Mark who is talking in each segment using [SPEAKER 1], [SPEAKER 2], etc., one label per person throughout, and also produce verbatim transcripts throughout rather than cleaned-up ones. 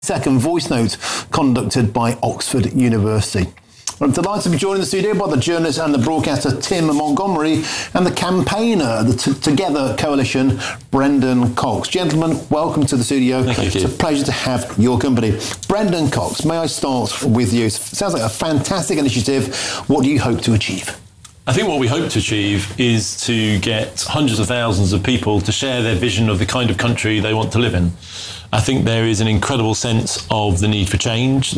[SPEAKER 1] Second voice note conducted by Oxford University. I'm delighted to be joined in the studio by the journalist and the broadcaster Tim Montgomery and the campaigner of the T- Together Coalition, Brendan Cox. Gentlemen, welcome to the studio.
[SPEAKER 2] Thank you.
[SPEAKER 1] It's a pleasure to have your company. Brendan Cox, may I start with you? Sounds like a fantastic initiative. What do you hope to achieve?
[SPEAKER 2] I think what we hope to achieve is to get hundreds of thousands of people to share their vision of the kind of country they want to live in. I think there is an incredible sense of the need for change,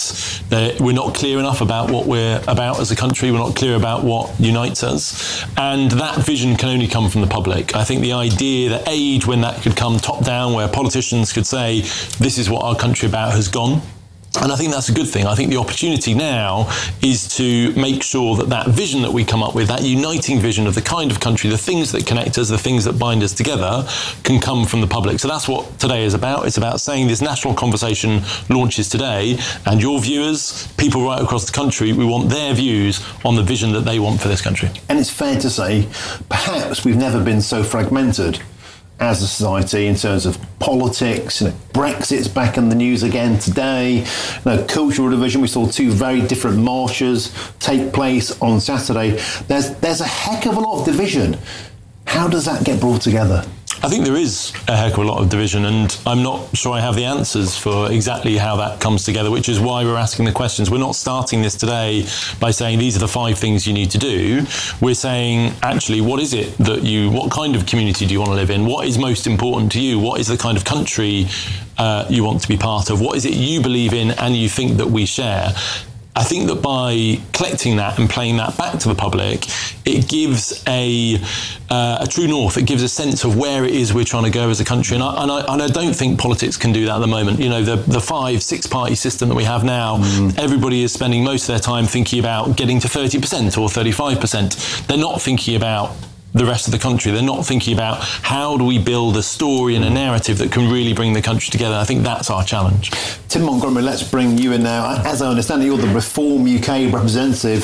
[SPEAKER 2] that we're not clear enough about what we're about as a country, we're not clear about what unites us, and that vision can only come from the public. I think the idea, the age when that could come top down, where politicians could say, this is what our country about, has gone. And I think that's a good thing. I think the opportunity now is to make sure that that vision that we come up with, that uniting vision of the kind of country, the things that connect us, the things that bind us together, can come from the public. So that's what today is about. It's about saying this national conversation launches today, and your viewers, people right across the country, we want their views on the vision that they want for this country.
[SPEAKER 1] And it's fair to say, perhaps we've never been so fragmented as a society in terms of politics. You know, Brexit's back in the news again today. You know, cultural division. We saw two very different marches take place on Saturday. There's there's a heck of a lot of division. How does that get brought together?
[SPEAKER 2] I think there is a heck of a lot of division, and I'm not sure I have the answers for exactly how that comes together, which is why we're asking the questions. We're not starting this today by saying these are the five things you need to do. We're saying, actually, what is it that you, what kind of community do you want to live in? What is most important to you? What is the kind of country uh, you want to be part of? What is it you believe in and you think that we share? I think that by collecting that and playing that back to the public, it gives a uh, a true north. It gives a sense of where it is we're trying to go as a country. And I, and I, and I don't think politics can do that at the moment. You know, the, the five, six-party system that we have now, mm. everybody is spending most of their time thinking about getting to thirty percent or thirty-five percent. They're not thinking about the rest of the country. They're not thinking about how do we build a story and a narrative that can really bring the country together. I think that's our challenge.
[SPEAKER 1] Tim Montgomery, let's bring you in now. As I understand it, you're the Reform U K representative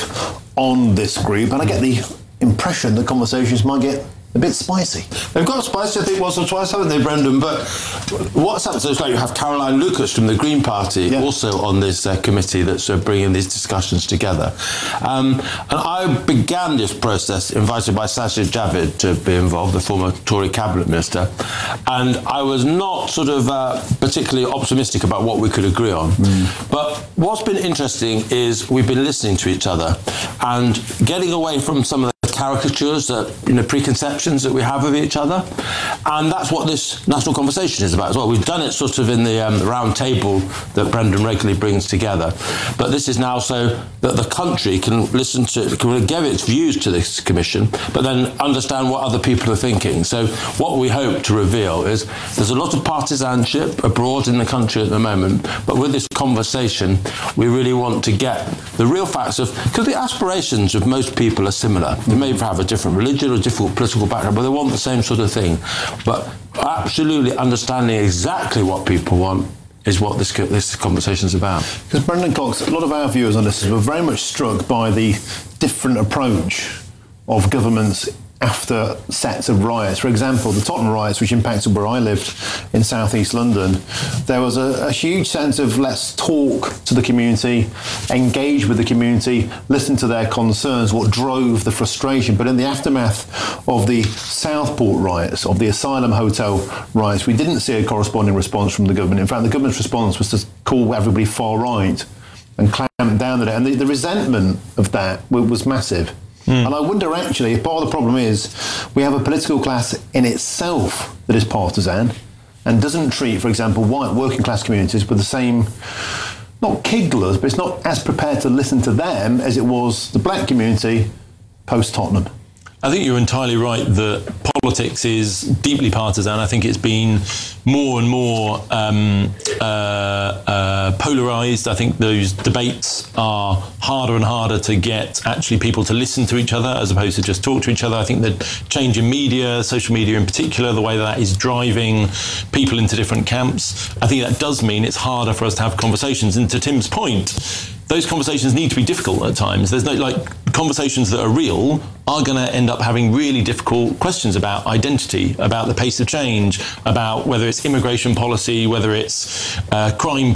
[SPEAKER 1] on this group, and I get the impression that conversations might get a bit spicy.
[SPEAKER 3] They've got spicy, I think, once or twice, haven't they, Brendan? But what's happened is, like, you have Caroline Lucas from the Green Party yeah. also on this uh, committee that's uh, bringing these discussions together. Um, and I began this process invited by Sajid Javid to be involved, the former Tory cabinet minister, and I was not sort of uh, particularly optimistic about what we could agree on. Mm. But what's been interesting is we've been listening to each other and getting away from some of the caricatures, that, you know, preconceptions that we have of each other, and that's what this national conversation is about as well. We've done it sort of in the, um, the round table that Brendan regularly brings together, but this is now so that the country can listen to, can give its views to this commission, but then understand what other people are thinking. So what we hope to reveal is there's a lot of partisanship abroad in the country at the moment, but with this conversation, we really want to get the real facts of, because the aspirations of most people are similar. They may have a different religion or different political background, but they want the same sort of thing. But absolutely understanding exactly what people want is what this this conversation is about.
[SPEAKER 1] Because Brendan Cox, a lot of our viewers on this were very much struck by the different approach of governments after sets of riots. For example, the Tottenham riots, which impacted where I lived in southeast London, there was a, a huge sense of let's talk to the community, engage with the community, listen to their concerns, what drove the frustration. But in the aftermath of the Southport riots, of the Asylum Hotel riots, we didn't see a corresponding response from the government. In fact, the government's response was to call everybody far right and clamp down on it. And the, the resentment of that was massive. Mm. And I wonder, actually, if part of the problem is we have a political class in itself that is partisan and doesn't treat, for example, white working class communities with the same, not kigglers, but it's not as prepared to listen to them as it was the black community post-Tottenham.
[SPEAKER 2] I think you're entirely right that politics is deeply partisan. I think it's been more and more um, uh, uh, polarised. I think those debates are harder and harder to get actually people to listen to each other as opposed to just talk to each other. I think the change in media, social media in particular, the way that is driving people into different camps, I think that does mean it's harder for us to have conversations. And to Tim's point, those conversations need to be difficult at times. There's no, like, conversations that are real are going to end up having really difficult questions about identity, about the pace of change, about whether it's immigration policy, whether it's uh, crime